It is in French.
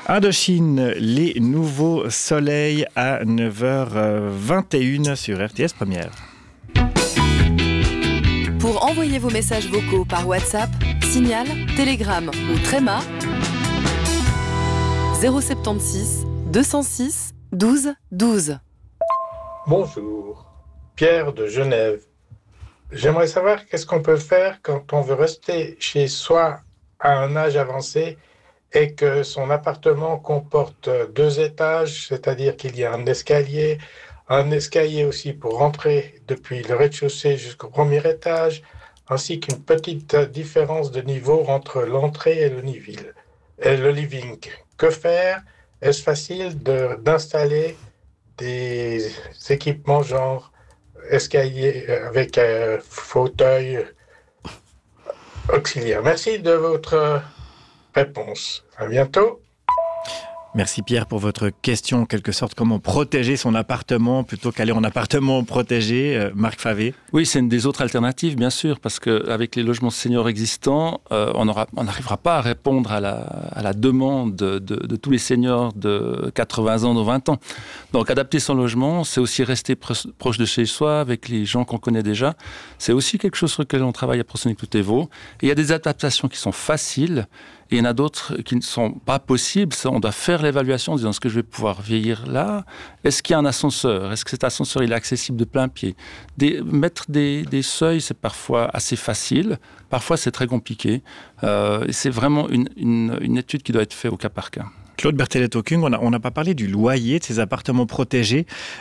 Indochine, les nouveaux soleils à 9h21 sur RTS Première. Pour envoyer vos messages vocaux par WhatsApp, Signal, Telegram ou Tréma, 076 206 12 12. Bonjour, Pierre de Genève. J'aimerais savoir qu'est-ce qu'on peut faire quand on veut rester chez soi à un âge avancé et que son appartement comporte 2 étages, c'est-à-dire qu'il y a un escalier aussi pour rentrer depuis le rez-de-chaussée jusqu'au premier étage, ainsi qu'une petite différence de niveau entre l'entrée et le living. Que faire? Est-ce facile d'installer des équipements genre escalier avec fauteuil auxiliaire? Merci de votre réponse. À bientôt. Merci Pierre pour votre question. En quelque sorte, comment protéger son appartement plutôt qu'aller en appartement protégé. Marc Favé. Oui, c'est une des autres alternatives, bien sûr, parce qu'avec les logements seniors existants, on n'arrivera pas à répondre à la demande de tous les seniors de 80 ans, de 20 ans. Donc, adapter son logement, c'est aussi rester proche de chez soi, avec les gens qu'on connaît déjà. C'est aussi quelque chose sur lequel on travaille à Prosonic Tout-Evo. Et il y a des adaptations qui sont faciles, et il y en a d'autres qui ne sont pas possibles. On doit faire l'évaluation en disant, est-ce que je vais pouvoir vieillir là? Est-ce qu'il y a un ascenseur? Est-ce que cet ascenseur il est accessible de plein pied? Mettre des seuils, c'est parfois assez facile. Parfois, c'est très compliqué. C'est vraiment une étude qui doit être faite au cas par cas. Claude Berthellet-Okung, on n'a pas parlé du loyer de ces appartements protégés.